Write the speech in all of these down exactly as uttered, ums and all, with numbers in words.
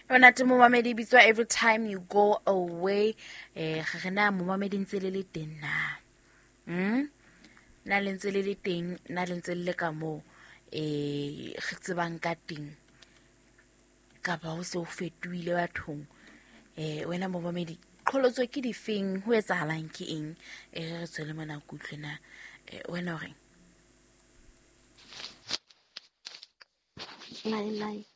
Ona te momamedi bitswa every time you go away. Eh ga rena momamedi ntse le le teng na. Mm? Na le ntse le le teng, na le ntse le ka mo eh ge tsebang ka teng. Ka ba o se o fetoile bathong. Eh wena momamedi qholotso ke difeng ho etsahalang ke eng e re tswele mona kutlwena eh wena re Lai lai.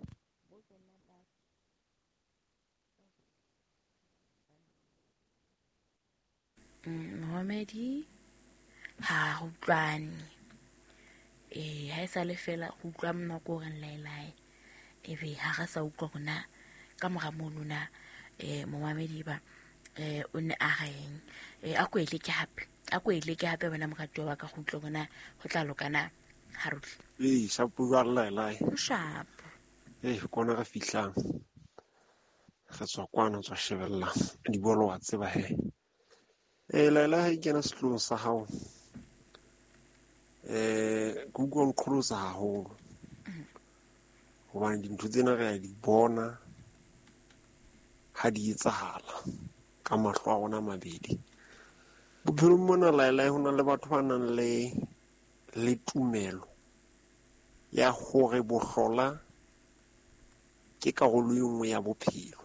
Mohamedi ha utlwane eh ha isa le fela go utlwa mna go re laelae e be ha ga sa utlwa gona ka moga monona eh Mohamedi ba eh o ne a gaeng eh a go ile ke hape a go ile ke hape bana mogatwa ba ka go utlwa gona go tla lokana ha rutle eh sa bua laelae sharp eh kona ga fihlang ga tswa kwana tswa shebella di bolo wa tseba he eh laelae ke na setlo sa hao eh Google Chrome ha holo hobane dintho tsena re di bona ha di etsahala ka mahlo a rona mabedi bophelong mona laelae hona le batho ba nang le le tumelo ya hore bohlola ke karolo e nngwe ya bophelo.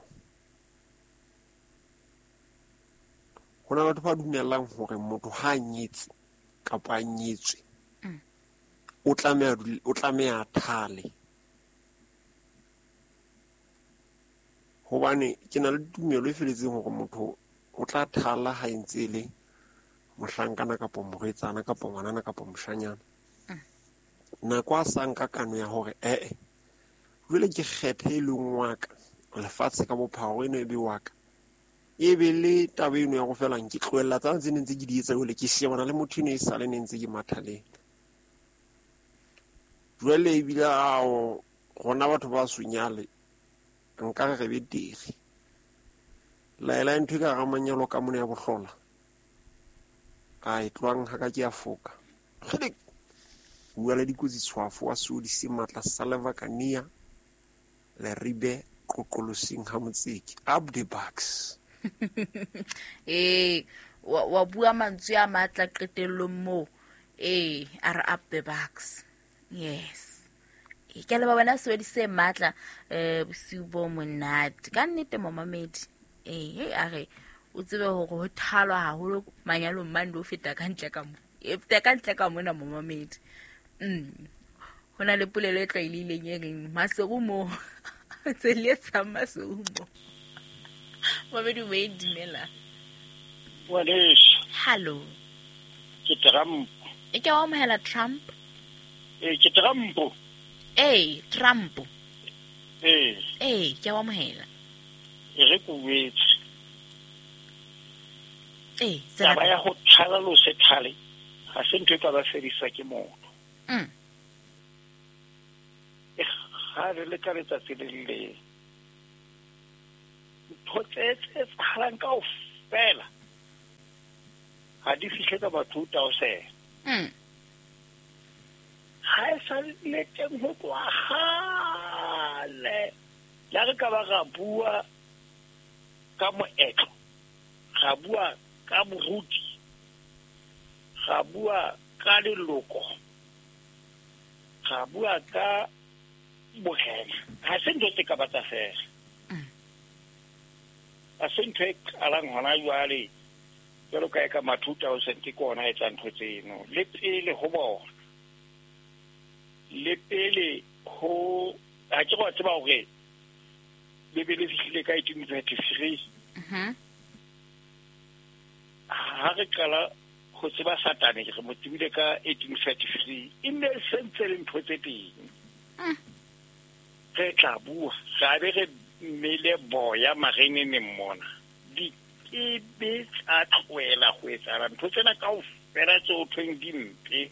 Hona batho ba dumelang hore motho ha nyetse kapa nyetswe o tlameha o tlameha thale hobane ke na le tumelo e feletseng hore motho o tla thala ha entse le mohlankana kapa moretsana kapa ngwanana kapa moshanyana nako a sa nka kano ya hore eh jwale ke kgethe e leng wa ka lefatshe ka bophara eno e be wa ka e be le taba eno ya go fela ke tloella tsa ntse ntse ke di etsa jwale ke shebana le motho ene e sale ne ntse ke mathaleng jwale e bile ao gona batho ba sunyale nka re be tegi laela ntho ka ga manyalo ka mona ya bohlola a e tlwang ha ka ke a foka gele bua le dikotsi tshwafo wa so di se matla saleva kania le ribe qoqolosing ha motseki up the bucks eh wa bua mantswe a matla qetellong mo eh are up the bucks yes ke le ba bana so di se matla eh bosibo monate ka nnete momamedi eh hey are o tsebe ho go thalwa haholo manyalo mande o feta ka ntle ka mo e feta ka ntle ka mona momamedi mm hona le polelo e tlailileng e reng masego mo tsele tsa masego mo momamedi o e dimela Walesh. Hello. Ke Trump. E ke wa mohela Trump? Eh ke Trump. Eh Trump. Eh. Eh ke wa mohela. E re ku wetse. Eh tsena ba ya go thala lo se thale. Ha se ntwe ka ba ferisa ke motho. Mm. Eh ha re le ka retsa tselele. Thotsetse tsalang ka ofela. Ha di fihle ka ba two thousand. Mm. Ha sa le teng ho kwa hale. La re ka ba ga bua ka moetlo. Ga bua ka moruti. Ga bua ka leloko. Ga bua ka bohena. Ha se ntho tse ka ba tsa fela. Mm. A se ntho e alang hona jwale. Jalo ka ka ma two thousand ke kona e tsa ntho tseno. Le pele ho bona. Le pele ho a ke go tseba hore le be le fihlile ka eighteen thirty-three. Mhm. Ha re kala go tseba satane ke mo tibile ka eighteen thirty-three e ne sentse le ntho tse teng. Mm. Re tla bua ga be re mmele boya marenene mmona di ke be tsa tloela go etsa ntho tsena ka o fela tse o tweng dimpe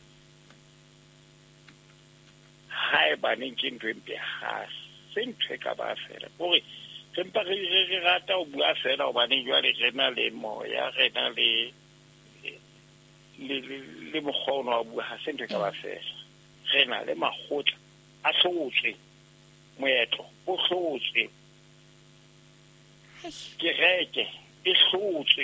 hae ba neng ke ntwe mpe ha se ntwe ka ba fela gore tempa re re rata o bua fela o ba neng jwale re na le moya re na le le le mogolo wa bua ha se ntwe ka ba fela re na le magotla a hlotswe moetlo o hlotswe kereke e hlotswe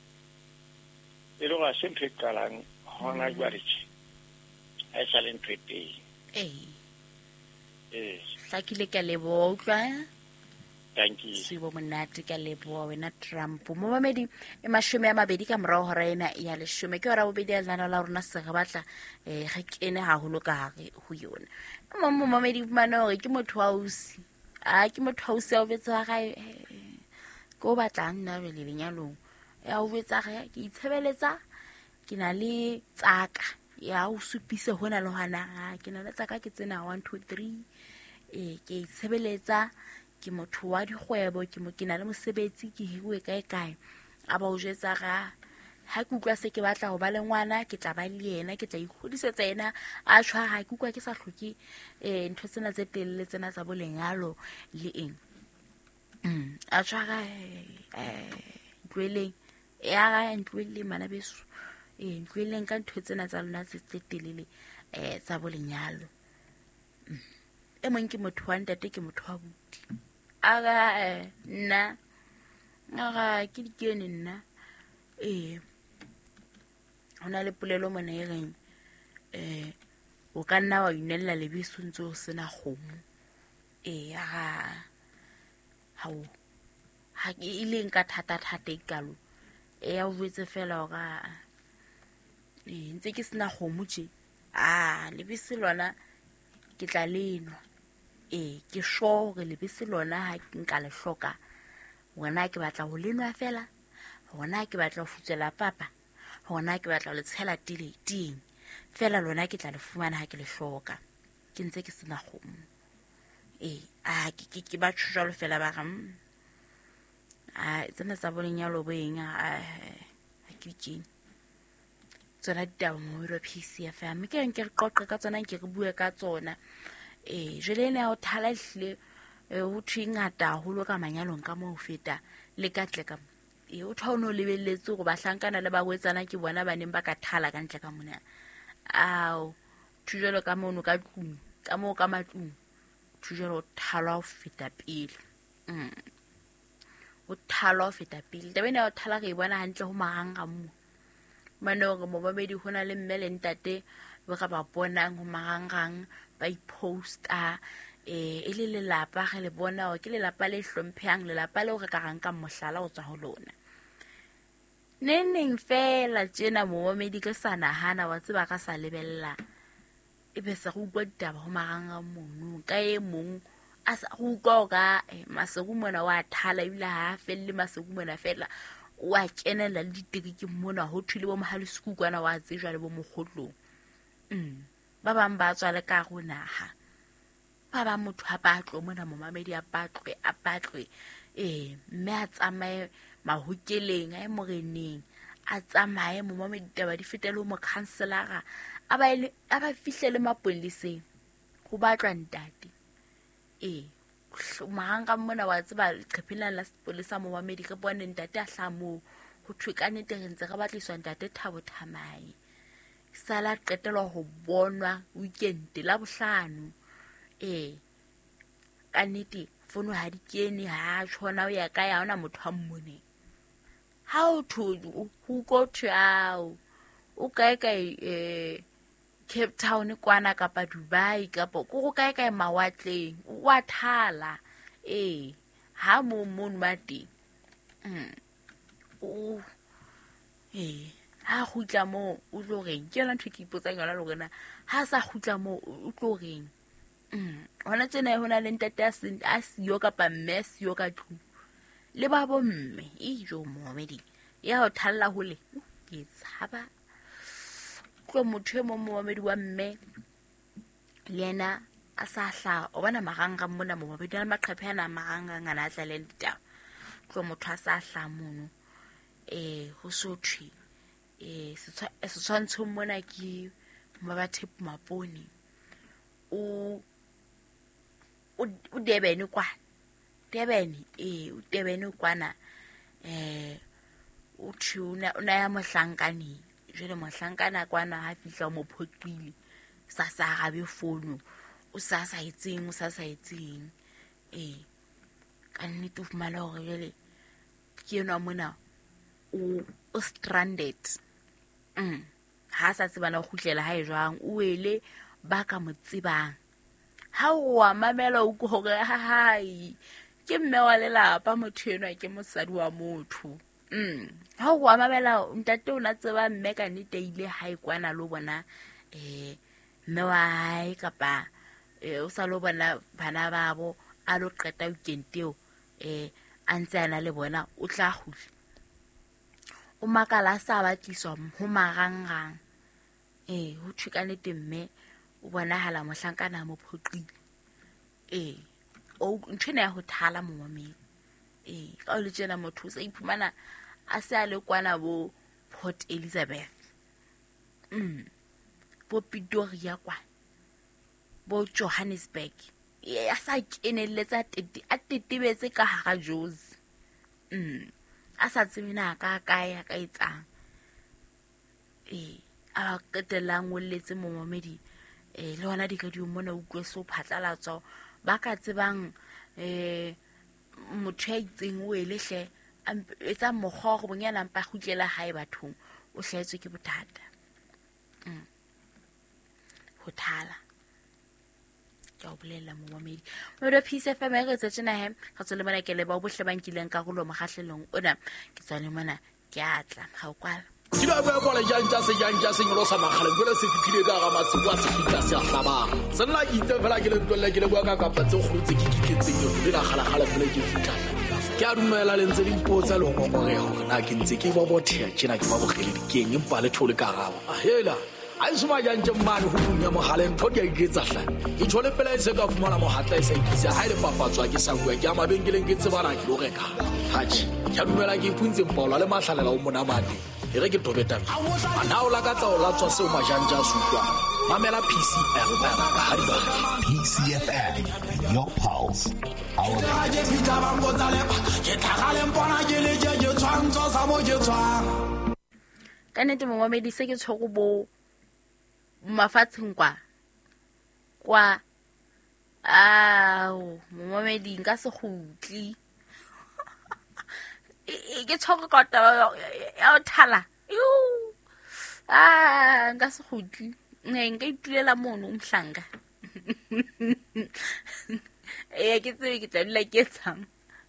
e le ga se ntho e qalang hona jwale ha e sa le ntho e teng ee eh hlakile ka leboa utlwa thank you sibo monate ka leboa wena Trump mo mamedi e mashome a mabedi ka morao hora ena ya leshome ke hora bobedi ya lana la rona se re batla eh ga kene haholo ka gare ho yona mo mo mamedi mana hore ke motho wa usi a ke motho wa usi a o betsa ga go batlang na le lenyalong ya o betsa ga ke itshebeletsa ke na le tsaka ya o supise hona le hana ke na le tsaka ke tsena one two three eh ke itshebeletsa ke motho wa dikgwebo ke mo ke na le mosebetsi ke hiwe kae kae a ba o jetsa ga ha ke utlwa se ke batla ho ba le ngwana ke tla ba le yena ke tla ikhudisetsa yena a tshwa ha ke utlwa ke sa hloke eh ntho tsena tse telle tsena tsa bolenyalo le eng mm a tshwa ga eh ntweleng ya ga ntwele mana beso eh ntweleng ka ntho tsena tsa lona tse telele eh tsa bolenyalo e mong ke motho wa ntate ke motho wa buti aga nna aga ke dikene nna eh ona le polelo mona e reng eh o ka nna wa inella lebeso ntse o sena kgomo eh aga ha o ha ke ile nka thata thata ikalo e ya o vetse fela o ga eh ntse ke sena kgomo tje ah lebese lona ke tla lenwa eh ke sho re lebese lona ha nka le hloka wena ke batla ho lenwa fela hona ke batla ho futsela papa hona ke batla ho le tshela tileting fela lona ke tla le fumana ha ke le hloka ke ntse ke sena kgomo eh a ke ke ba tshwalo fela ba ga a tsena sa bolenyalo boeng a ke ke tsona ditaba mo Europe P C F M ke nke re qoqe ka tsona ke re bue ka tsona eh jele ne o thala hle o thingata holo ka manyalong ka mo feta le ka tle ka e o thaono lebelletse go ba hlankana le ba gwetsana ke bona ba neng ba ka thala ka ntle ka mona ao thujelo ka mono ka tlung ka mo ka matlung thujelo thala o feta pele mm o thala o feta pele taba ena o thala re bona hantle ho mahanga mo mano go mo babedi hona le mmele ntate ba ga ba bonang ho mahangang ba iposta eh ile le lapa ga le bona o ke le lapa le hlomphang le lapa le o re ka gang ka mohlala o tswa ho lona neneng fela tsena mo mamedi ka sana hana wa tseba ka sa lebella e be sa go bua ditaba ho maranga mono ka e mong a sa go go ga masego mona wa thala ibile ha felle masego mona fela wa kenela le ditiriki mona ho thile bo mohalisku kwana wa tsejwa le bo mogotlo mm ba bang ba tswa le ka go naha ba ba motho a batlo mona mo mamedi a batlwe a batlwe eh mme a tsamaye mahokeleng a moreneng a tsamaye mo mamedi taba di fetele mo counselara a ba ile a ba fihlele mapoliseng go batlwa ntate eh mahanga mona wa tseba leqhephela la polisa mo mamedi re bone ntate a hlamo ho thwekane terentse re batliswa ntate Thabo Thamae sala qetelo ho bonwa weekend la bohlano eh kaniti fono ha di kene ha tshwana o ya ka ya ona motho a mmone how to who go to how o kae kae eh Cape Town kwana kapa Dubai kapa go kae kae mawatleng wa thala eh ha mo mon mati mm o eh ha khutla mo o tlo reng ke yona ntho ke ipotsa yona le rena ha sa khutla mo o tlo reng mm hona tsena hona le ntate a se a siyo kapa mess yo ka tlu le ba bo mme e jo mo medi ya o thalla hole ke tshaba tlo motho mo mo medi wa mme lena a sa hla o bana maganga mona mo mabedi a maqhephe ana maganga ngana a tlaleng ditaba tlo motho a sa hla mono eh ho sothui eh se tshwantsho mona ke ba ba thep maponi o o debene kwa debene eh o debene kwana eh o thuna ona ya mohlankani jele mohlankana kwana ha fihla mo photile sa sa gabe fono o sa sa itseng o sa sa itseng eh ka nnete o fumana hore jele ke enwa mona o o stranded mm ha sa tsebana go khutlela ha e jwang o ele ba ka mo tsebang ha o a mamela o go gore hai ke mme wa lelapa motho enwa ke mosadi wa motho mm ha o a mamela ntate o na tseba mme ka nnete ile ha ikwana lo bona eh mme wa hae kapa o sa lo bona bana babo a lo qeta ukenteo eh a ntse ana le bona o tla gutla o makala sa batliswa ho marangang eh ho thukane temme o bonahala mohlankana mo phoqile eh o ntshene ya ho thala momamedi eh ka o le tsena motho sa iphumana a se a le kwana bo Port Elizabeth mm bo Pretoria kwa bo Johannesburg e a sa keneletsa tete a tetebetse ka hara Jozi mm a sa tsebina ka kae ka etsang eh a ketela ngoletse momamedi eh le hona di ka di mona o kweso phatlalatswa ba ka tsebang eh motho a itseng o elehle etsa mogho go bonyana mpa khutlela hae bathong o hlahetswe ke bothata mm ho thala ke o bolela momamedi mo do Peace F M e re tsena he ga tsole mona ke le ba bohle bankileng ka go lo mogahlelong ona ke tswane mona ke atla ga o kwala Kila ba kwa la janja se janja se ngolo sa magale bole se fitile ka ga matswa se fitla se a hlaba senna ke itse fela ke le ntwelle ke le bua ka ka patse go rutse ke kiketseng yo le la gala gala bole ke fitla ke a dumela le ntse di mpotsa le go ngore ho na ke ntse ke ba bothea tsena ke ba bogele dikeng empa le thole ka gabo a hela a isuma janje mmane ho dunya mogale ntho ke iketsa hla ke thole pela e se ka fumana mohatla e sa ikisa ha ile papatswa ke sa bua ke ama bengeleng ke tsebana ke lo reka haji ke a dumela ke ipuntse mpaola le mahlalela o mona mane e re ke tobeta ana o la ka tsa o la tswa seo majanja sutwa mamela P C F M ha di ba P C F M, your pulse, our ke pita bango tsa le ke tlhagale mpona ke le je ke tshwantso sa mo ke tswang ka nete momamedi se ke tshoko bo mafatsheng kwa kwa ao momamedi nka se gutli e ke tshoko kota ya o thala yo ah nka se gutli ne nka itulela mono umhlanga e ke tsebe ke tla ke tsang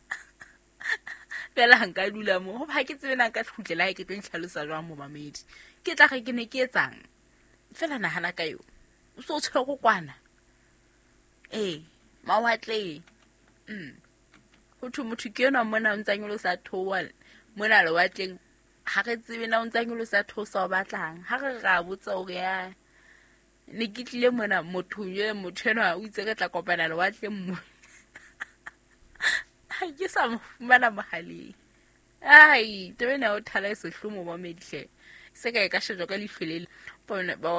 fela nka dula mo ba ke tsebe nka tlhutlela ke tlo ntlhalosa jwa momamedi ke tla ga ke ne ke etsang fela na hana ka yo o so tshego kwana eh mawatle mm ho thu motho ke yona mona o ntsanyolo sa thowa mona le watleng ha re tsebe na o ntsanyolo sa thosa o batlang ha re ga botsa o ya ne ke tlile mona motho ye motho ena o itse ke tla kopana le watleng mo ha ke sa mo fumana mahali ai tebe na o thala se hlomo ba medihle se ka e ka shejwa ka lefilele bona